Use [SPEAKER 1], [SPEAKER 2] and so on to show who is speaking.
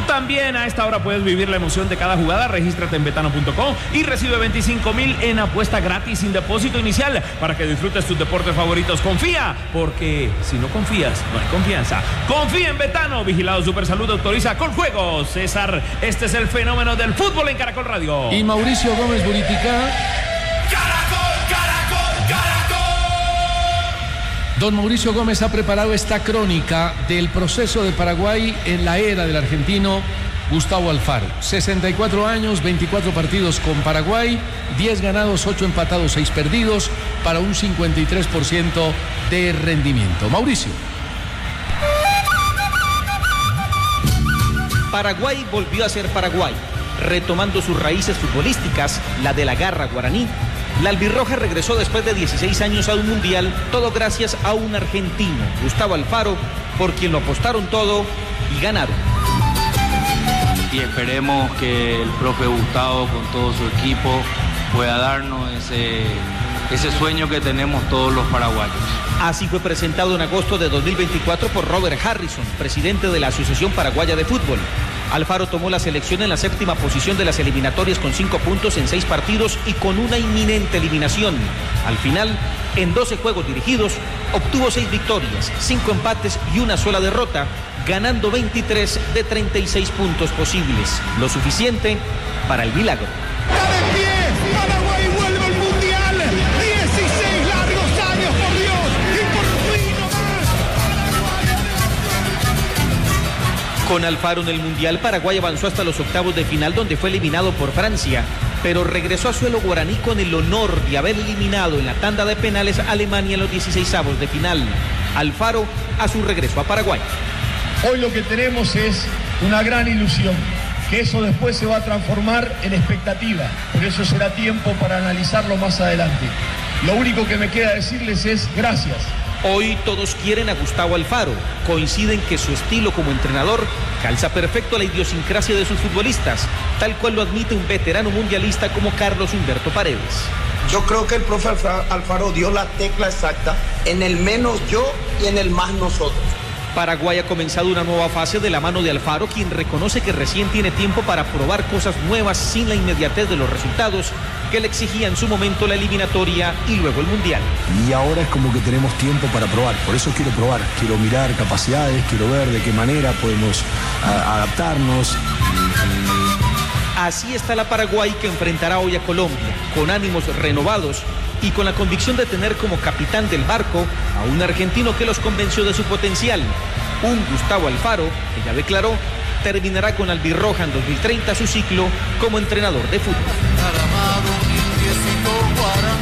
[SPEAKER 1] También a esta hora puedes vivir la emoción de cada jugada. Regístrate en betano.com y recibe 25,000 en apuesta gratis sin depósito inicial para que disfrutes tus deportes favoritos. Confía, porque si no confías, no hay confianza. Confía en Betano. Vigilado Supersalud, autoriza con juegos. César, este es el fenómeno del fútbol en Caracol Radio.
[SPEAKER 2] Y Mauricio Gómez Buritica. Don Mauricio Gómez ha preparado esta crónica del proceso de Paraguay en la era del argentino Gustavo Alfaro. 64 años, 24 partidos con Paraguay, 10 ganados, 8 empatados, 6 perdidos, para un 53% de rendimiento. Mauricio.
[SPEAKER 3] Paraguay volvió a ser Paraguay, retomando sus raíces futbolísticas, la de la garra guaraní. La albirroja regresó después de 16 años a un mundial, todo gracias a un argentino, Gustavo Alfaro, por quien lo apostaron todo y ganaron.
[SPEAKER 4] Y esperemos que el profe Gustavo con todo su equipo pueda darnos ese sueño que tenemos todos los paraguayos.
[SPEAKER 3] Así fue presentado en agosto de 2024 por Robert Harrison, presidente de la Asociación Paraguaya de Fútbol. Alfaro tomó la selección en la 7ª posición de las eliminatorias con 5 puntos en 6 partidos y con una inminente eliminación. Al final, en 12 juegos dirigidos, obtuvo 6 victorias, 5 empates y una sola derrota, ganando 23 de 36 puntos posibles, lo suficiente para el milagro.
[SPEAKER 5] Paraguay vuelve al mundial, 16 largos años, por Dios, y por fin nomás.
[SPEAKER 3] Con Alfaro en el mundial, Paraguay avanzó hasta los octavos de final, donde fue eliminado por Francia, pero regresó a suelo guaraní con el honor de haber eliminado en la tanda de penales a Alemania en los 16avos de final. Alfaro a su regreso a Paraguay.
[SPEAKER 6] Hoy lo que tenemos es una gran ilusión, que eso después se va a transformar en expectativa, pero eso será tiempo para analizarlo más adelante. Lo único que me queda decirles es gracias.
[SPEAKER 3] Hoy todos quieren a Gustavo Alfaro, coinciden que su estilo como entrenador calza perfecto a la idiosincrasia de sus futbolistas, tal cual lo admite un veterano mundialista como Carlos Humberto Paredes.
[SPEAKER 7] Yo creo que el profe Alfaro dio la tecla exacta en el menos yo y en el más nosotros.
[SPEAKER 3] Paraguay ha comenzado una nueva fase de la mano de Alfaro, quien reconoce que recién tiene tiempo para probar cosas nuevas sin la inmediatez de los resultados que le exigía en su momento la eliminatoria y luego el mundial.
[SPEAKER 8] Y ahora es como que tenemos tiempo para probar, por eso quiero probar, quiero mirar capacidades, quiero ver de qué manera podemos adaptarnos.
[SPEAKER 3] Así está la Paraguay que enfrentará hoy a Colombia, con ánimos renovados y con la convicción de tener como capitán del barco a un argentino que los convenció de su potencial. Un Gustavo Alfaro, que ya declaró, terminará con albirroja en 2030 su ciclo como entrenador de fútbol.